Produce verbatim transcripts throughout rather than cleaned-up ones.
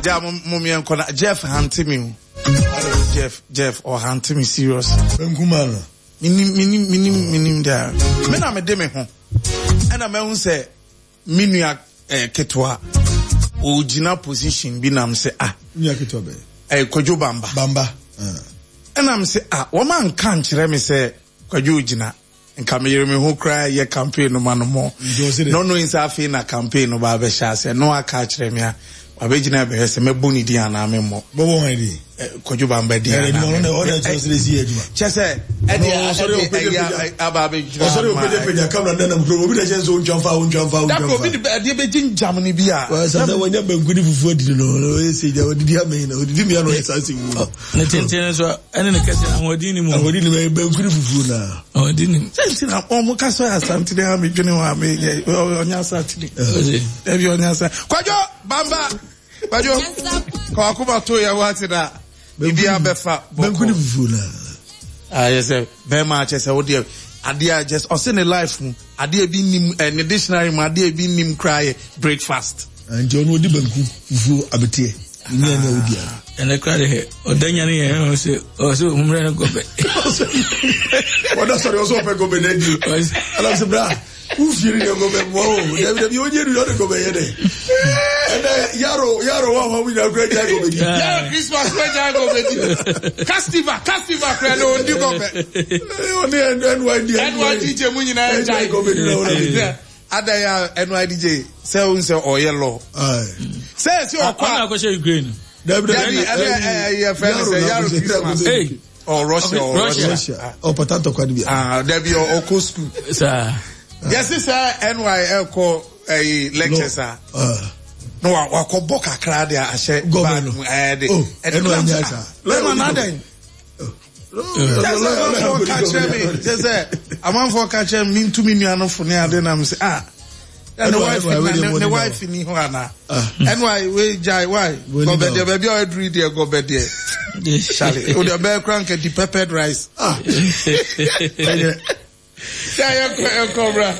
Ja mummy enkona Jeff hunting me. Jeff Jeff or hunting me serious. Benkumana. Minim minim minim minim da. Me na me de me ho. And I me say minua eh ketwa original position bi na me say ah minua ketwa be eh Kwadwo Bamba Bamba and I me say ah wo man kan kire me say Kwadwo original nka me yere me ho cry ye campaign no man mo no no inside fe na campaign no ba be sha say no aka kire me a abegina be say me boni di ana me mo bo bo wan di Kwadwo Bamba di ana no no o na chese si ejuma chese e di sorry aba be o sorry o pede pede camera na na mkro obi na chese o ntwamfa o ntwamfa o ntwamfa da ko bi de be jinjam ni bi a wa sa na wanya bankudi fufu di no o se dia o di ame na o di mi ano esa se wu na tenten so ene ne kase na hodi ni mu hodi ni me bankudi fufu na hodi ni tenten na o mu kaso ya santi de ha me dwene wa me onya santi e bi onya santi Kwadwo Bamba Kwadwo ko akuba to ya wati da bibi abefa bankudi fufu na ah yes be ma che se odi ade just o se ne life mu ade bi nim ne dictionary mu ade bi nim cry breakfast and you know di banku fufu abete ni na odi ene cry he odanya ne he o se o se umre na gobe o da sorry o so pe gobe na di ala se bra u firi ne gobe mo de bi o je ri o gobe ye de and yaro yaro wa wa we na great gobe di yaro Christmas we ja gobe di festival festival kra no ndi gobe o ne N Y D N Y D J mu nyina ja gobe di na ada ya N Y D J say un say o yellow ah say say o kwa na ko she Ukraine David eh friend say yaro Christmas hey or Russia or Russia or potato kwa di ah there be o ko school sir yes sir N Y L ko eh lectures ah no wa ko boka kra de ahye governor eh de e no anya sa le na den no catch me just say among for catch me two million no for near dem am say ah and the wife the wife ni ho ana and why we jai why go be there baby o dream there go be there Charlie o the bear crank the peppered rice ah yeah yeah cobra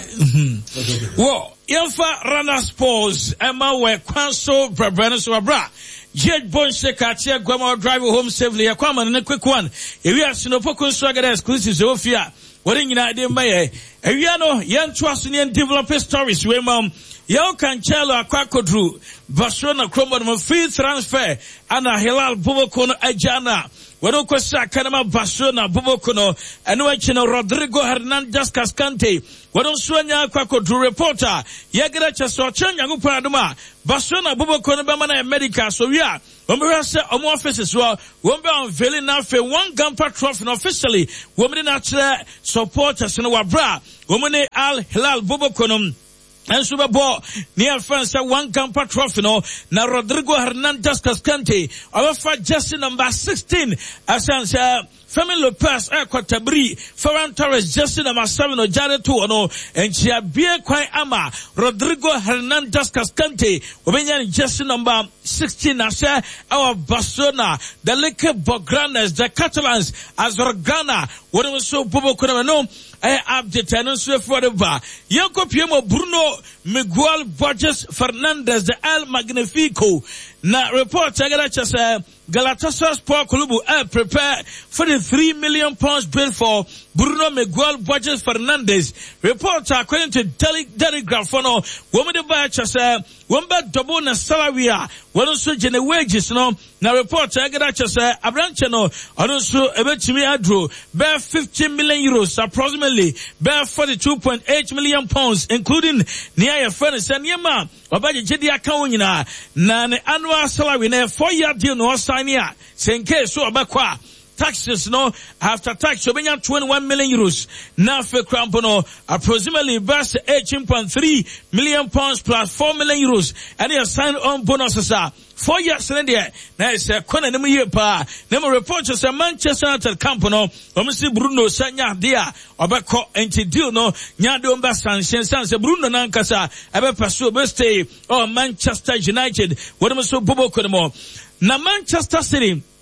wo Yemfa runners pause Emma we kwanso brabra so bra Jet Bonse Katia Gwama drive home safely Yakwama na quick one if you are Sinopoko Swagger exclusive Sofia what in idea may Eviano yan trusting developer stories we mom Yo Cancelo Aquakodru Barcelona Chromodom free transfer and a Hilal Bubokono Ajana Wado Kosa Kanama Barcelona Bubokono and Wachino Rodrigo Hernandez Cascante Wado Swanya Aquakodru reporter Yagara Chasochanya Gupaduma Barcelona Bubokono Bamana America so yeah when we say omo offices well when we unveiling now for one Gampa trophy officially women natural supporters in our bra women Al Hilal Bubokono and Super Bowl near France one Gampa trophy no na Rodrigo Hernandez Cascante our for just number sixteen as uh Femi Lopez eh Kwatabri Ferran Torres just number seven o Jare two no and chia bie kwan ama Rodrigo Hernandez Cascante obenya just number sixteen as our Barcelona the Lake Bograners the Catalans as Organa what was so Bobo Kono no eh update and so for the bar Yanko Piemo Bruno Miguel Borges Fernandez the El Magnifico na report agara chasa Galatasaray Sport Club uh, prepare for the three million pounds bill for Bruno Miguel Borges Fernandez. Report according to Daily Graphono, woman the buy chasa, one bad double na salary, one also generate wages no. Now report agara chasa Abranchano, also eventually Adro, bear fifteen million euros approximately, bear forty-two point eight million pounds, including near furnace and Yama, Obaji Jedi account na na annual salary na four year deal no Sanya, Senke so abakwa taxes no after tax obenya twenty-one million euros na fe crampono approximately best eighteen point three million pounds plus four million euros and he sign on bonuses are four years in there na is a kona nemu ye pa nemu report say Manchester United campono omisi Bruno sanya dia obeko enti deal no nya de omba sanction sanse Bruno nankasa ebe paso be stay oh Manchester United what am so bobo kono na Manchester City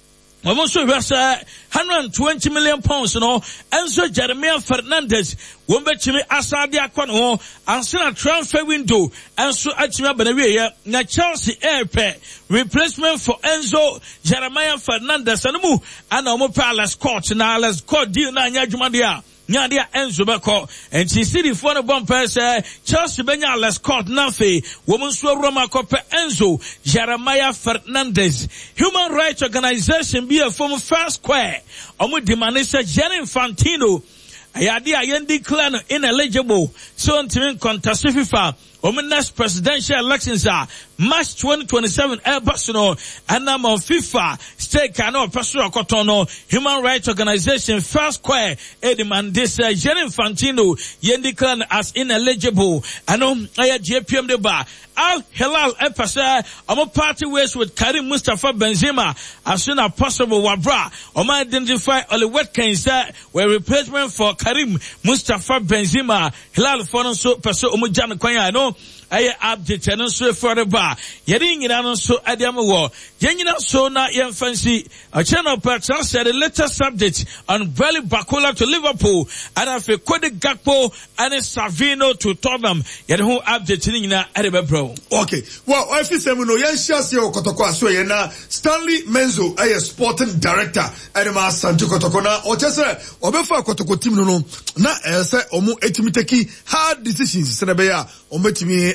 almost one hundred twenty million pounds, no, and so Jeremiah Fernandez, won't bet me Asadi Aquano, and send a transfer window, and so Achima Benavia, na Chelsea airpay, replacement for Enzo Jeremiah Fernandez, and Mu, and Omo Palace Court, and Alas Court, deal na Yajumadia. Nyadia Enzo Beko and she see the phone bumper say Chelsea Benya Les Court Nafe woman so Roma Cope Enzo Jeremiah Fernandez Human Rights Organization be a former first square omu demanisa Gianni Infantino ayadi ayendi clan ineligible so until contest FIFA omu next presidential elections are March twenty twenty-seven Elbasino and I'm on FIFA stake ano personal kotono Human Rights Organization first square edman this uh, Gianni Infantino yendi clan as ineligible ano aya J P M de ba Al Hilal Epasa omu party ways with Karim Mustafa Benzema as soon as possible wabra omu identify Oli Watkins were replacement for Karim Mustafa Benzema Hilal fono so person omu jana kwanya no aye update and so for the bar yering in so adiam war yenina so na yen fancy a channel person said the latest subject on Belly Bacola to Liverpool and afi Cody Gakpo and Savino to Tottenham yen who update nyina adebe bro. Okay, well I feel say we no yen shase o kotoko aso yen na Stanley Menzo aye sporting director Edema Santo Kotoko na o chese obefa kotoko team no no na e say omo etimi take hard decisions se na be ya omo etimi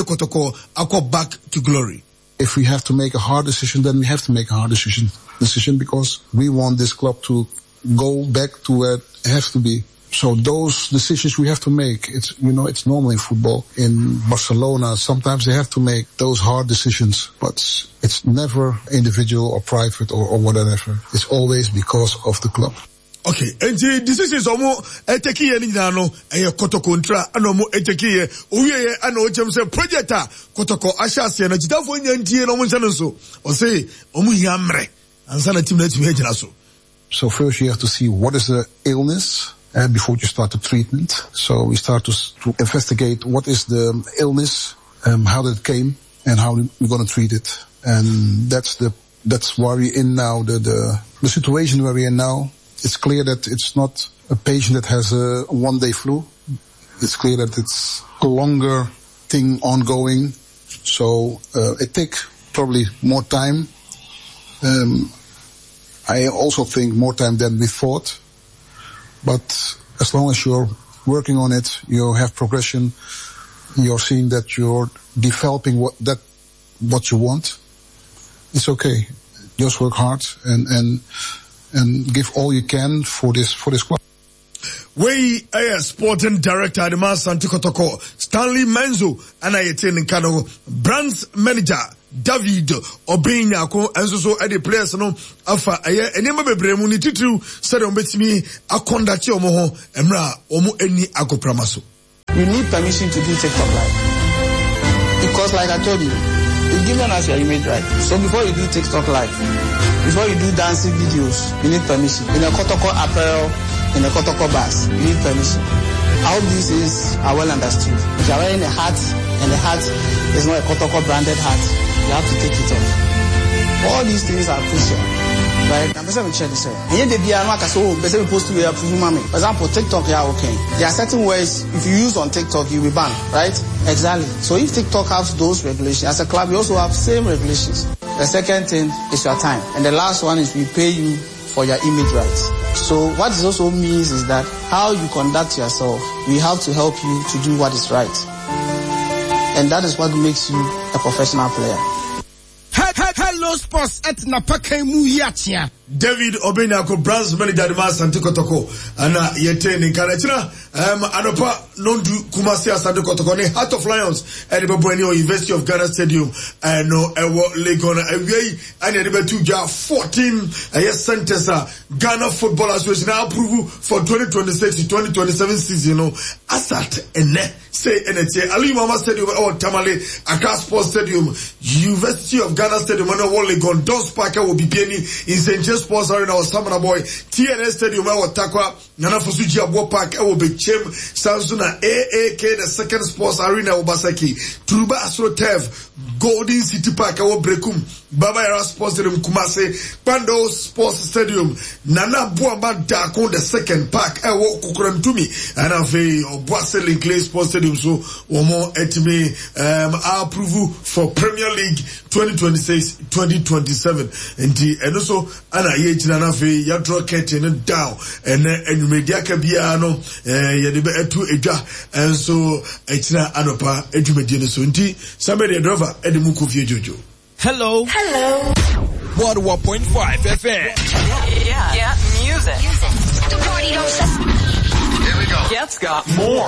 I'll back to glory. If we have to make a hard decision, then we have to make a hard decision, decision because we want this club to go back to where it has to be. So those decisions we have to make, it's, you know, it's normal in football. In Barcelona, sometimes they have to make those hard decisions, but it's never individual or private or, or whatever. It's always because of the club. Okay, and the decisions omo eteki ye nyina no eye kotoko ntra ana omo eteki ye owie ye ana o chem say project a kotoko ahyase na jidafo nyantie no mo nse no so o say omo hiamre ansa na team na team hejira so. So first you have to see what is the illness uh, before you start the treatment. So we start to, to investigate what is the illness, um, how that came and how we're going to treat it. And that's the that's why we're in now the the the situation where we are now. It's clear that it's not a patient that has a one-day flu. It's clear that it's a longer thing ongoing. So uh, it takes probably more time. Um, I also think more time than we thought. But as long as you're working on it, you have progression, you're seeing that you're developing what that what you want, it's okay. Just work hard and and and give all you can for this for this club. We a sporting director at the Santo Kotoko, Stanley Menzo, and I attend in Kano, brands manager David Obenyako, and so so at the players no afa aye enema bebre mu ni titu said on betimi akondachi omo ho emra omo eni agopramaso. You need permission to do TikTok live. Because like I told you, you've given us your image right. So before you do TikTok live, before you do dancing videos, you need permission. In a Kotoko apparel, in a Kotoko bars, you need permission. I hope these things are well understood. If you are wearing a hat, and the hat is not a Kotoko branded hat, you have to take it off. All these things are crucial. Right? I'm going to check this out. And yet, they are not so, they say we post to be approve mommy. For example, TikTok, yeah, okay. There are certain ways, if you use on TikTok, you'll be banned, right? Exactly. So if TikTok has those regulations, as a club, we also have same regulations. The second thing is your time. And the last one is we pay you for your image rights. So what this also means is that how you conduct yourself, we have to help you to do what is right. And that is what makes you a professional player. Hello sports at Napaka Muyatia. David Obenyako, brands manager at the Santo Kotoko, and yete ni Kanachina, um, anopa nondu kumasi Santo Kotoko, ne Heart of Lions, and the Babueno University of Ghana Stadium, and no, ewo Legona, away, and the Betuja fourteen, a yes centers, Ghana Football Association now approve for twenty twenty-six to twenty twenty-seven season, you know, Asat, and ne, say, and it's Ali Mama Stadium, or Tamale, Accra Sports Stadium, University of Ghana Stadium, and ɛwɔ Legon Dos Park ɛwɔ bibiani in Saint James Sports Arena wɔ Stamina Boy T N S Stadium ɛwɔ Takwa Nana Fosuji Abo Park ɛwɔ Bechem Sansuna A A K the second Sports Arena ɛwɔ Basaki Turuba Astro Turf Golden City Park ɛwɔ Brekum Baba Yara Sports Stadium Kumase Pando Sports Stadium Nana Buamba Dako the second park ɛwɔ Kukurantumi and afei Obuase Linkley Sports Stadium so wɔn etimi um approve for Premier League twenty twenty-six twenty twenty-seven nti ɛno so ana yɛ gyina na afei ya draw curtain no down ɛnɛ enwumedi aka bia no eh yɛde bɛ etu edwa ɛnso ɛkyina anopa edwumedi no so nti somebody driver ɛde mu kofie jojo. Hello. Hello. one point five F M. Yeah, yeah, yeah, music. Music. The party don't stop. Here we go. Yeah, it's got more.